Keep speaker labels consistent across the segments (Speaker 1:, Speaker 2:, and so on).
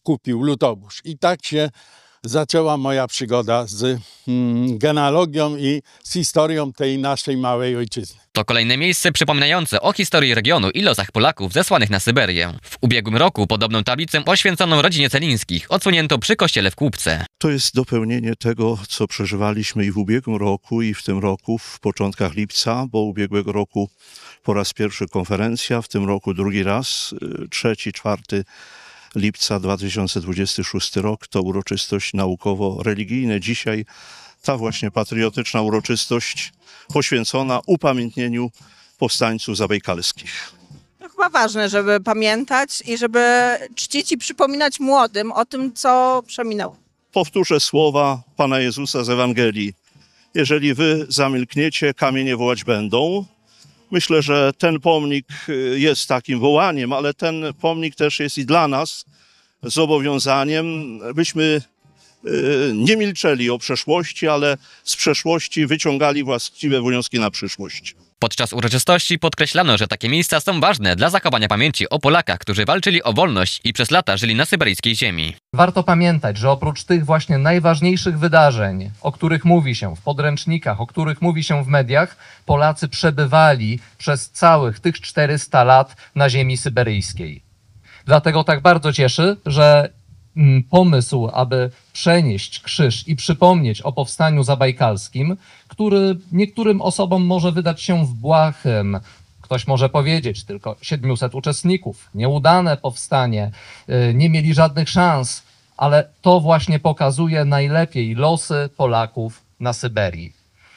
Speaker 1: kupił Lutobóż. I tak się zaczęła moja przygoda z genealogią i z historią tej naszej małej ojczyzny.
Speaker 2: To kolejne miejsce przypominające o historii regionu i losach Polaków zesłanych na Syberię. W ubiegłym roku podobną tablicę poświęconą rodzinie Celińskich odsłonięto przy kościele w Kłubce.
Speaker 3: To jest dopełnienie tego, co przeżywaliśmy i w ubiegłym roku, i w tym roku, w początkach lipca, bo ubiegłego roku po raz pierwszy konferencja, w tym roku drugi raz, 3-4 lipca 2026 rok to uroczystość naukowo-religijna. Dzisiaj ta właśnie patriotyczna uroczystość poświęcona upamiętnieniu powstańców zabajkalskich.
Speaker 4: To chyba ważne, żeby pamiętać i żeby czcić i przypominać młodym o tym, co przeminęło.
Speaker 3: Powtórzę słowa Pana Jezusa z Ewangelii. Jeżeli wy zamilkniecie, kamienie wołać będą. Myślę, że ten pomnik jest takim wołaniem, ale ten pomnik też jest i dla nas zobowiązaniem, byśmy nie milczeli o przeszłości, ale z przeszłości wyciągali właściwe wnioski na przyszłość.
Speaker 2: Podczas uroczystości podkreślano, że takie miejsca są ważne dla zachowania pamięci o Polakach, którzy walczyli o wolność i przez lata żyli na syberyjskiej ziemi.
Speaker 5: Warto pamiętać, że oprócz tych właśnie najważniejszych wydarzeń, o których mówi się w podręcznikach, o których mówi się w mediach, Polacy przebywali przez całych tych 400 lat na ziemi syberyjskiej. Dlatego tak bardzo cieszy, że pomysł, aby przenieść krzyż i przypomnieć o powstaniu zabajkalskim, który niektórym osobom może wydać się błahym. Ktoś może powiedzieć, tylko 700 uczestników, nieudane powstanie, nie mieli żadnych szans, ale to właśnie pokazuje najlepiej losy Polaków na Syberii.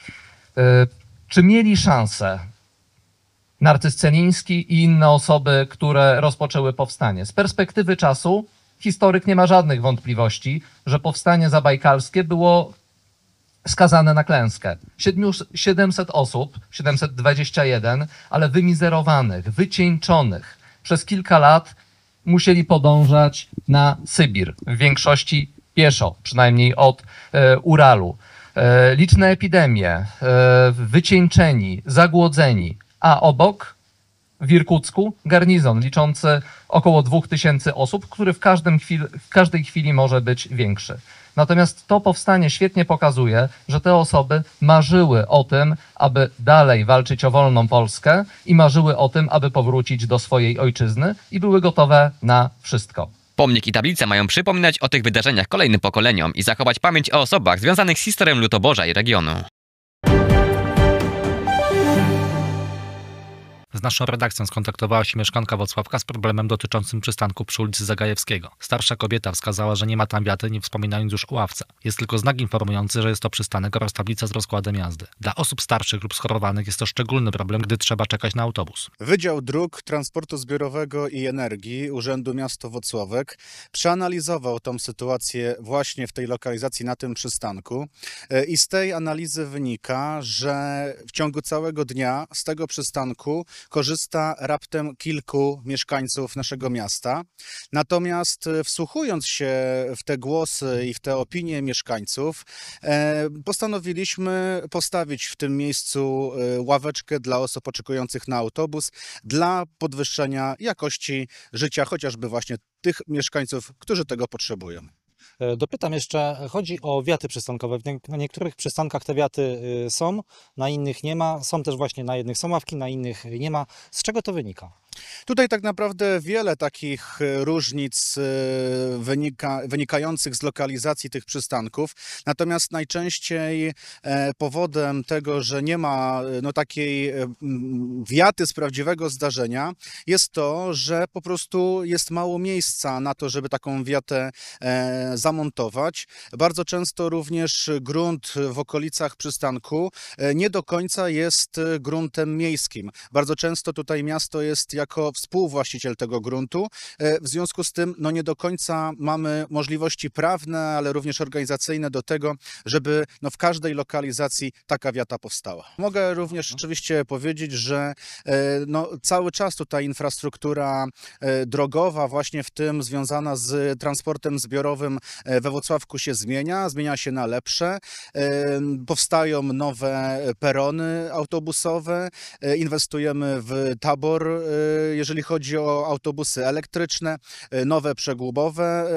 Speaker 5: Czy mieli szansę Narcyz Celiński i inne osoby, które rozpoczęły powstanie? Z perspektywy czasu historyk nie ma żadnych wątpliwości, że powstanie zabajkalskie było skazane na klęskę. 700 osób, 721, ale wymizerowanych, wycieńczonych przez kilka lat musieli podążać na Sybir. W większości pieszo, przynajmniej od Uralu. Liczne epidemie, wycieńczeni, zagłodzeni, a obok w Irkucku garnizon liczący około 2000 osób, który w każdej chwili może być większy. Natomiast to powstanie świetnie pokazuje, że te osoby marzyły o tym, aby dalej walczyć o wolną Polskę i marzyły o tym, aby powrócić do swojej ojczyzny i były gotowe na wszystko.
Speaker 2: Pomnik i tablice mają przypominać o tych wydarzeniach kolejnym pokoleniom i zachować pamięć o osobach związanych z historią Lutoborza i regionu.
Speaker 6: Z naszą redakcją skontaktowała się mieszkanka Włocławka z problemem dotyczącym przystanku przy ulicy Zagajewskiego. Starsza kobieta wskazała, że nie ma tam wiaty, nie wspominając już o ławce. Jest tylko znak informujący, że jest to przystanek oraz tablica z rozkładem jazdy. Dla osób starszych lub schorowanych jest to szczególny problem, gdy trzeba czekać na autobus.
Speaker 7: Wydział Dróg, Transportu Zbiorowego i Energii Urzędu Miasta Włocławek przeanalizował tą sytuację właśnie w tej lokalizacji na tym przystanku i z tej analizy wynika, że w ciągu całego dnia z tego przystanku korzysta raptem kilku mieszkańców naszego miasta. Natomiast wsłuchując się w te głosy i w te opinie mieszkańców, postanowiliśmy postawić w tym miejscu ławeczkę dla osób oczekujących na autobus dla podwyższenia jakości życia, chociażby właśnie tych mieszkańców, którzy tego potrzebują.
Speaker 8: Dopytam jeszcze, chodzi o wiaty przystankowe. Na niektórych przystankach te wiaty są, na innych nie ma. Są też właśnie na jednych są ławki, na innych nie ma. Z czego to wynika?
Speaker 7: Tutaj tak naprawdę wiele takich różnic wynikających z lokalizacji tych przystanków, natomiast najczęściej powodem tego, że nie ma takiej wiaty z prawdziwego zdarzenia, jest to, że po prostu jest mało miejsca na to, żeby taką wiatę zamontować. Bardzo często również grunt w okolicach przystanku nie do końca jest gruntem miejskim. Bardzo często tutaj miasto jest jako współwłaściciel tego gruntu. W związku z tym nie do końca mamy możliwości prawne, ale również organizacyjne do tego, żeby w każdej lokalizacji taka wiata powstała. Mogę również oczywiście powiedzieć, że cały czas tutaj infrastruktura drogowa, właśnie w tym związana z transportem zbiorowym we Włocławku się zmienia się na lepsze. Powstają nowe perony autobusowe, inwestujemy w tabor, jeżeli chodzi o autobusy elektryczne, nowe przegłubowe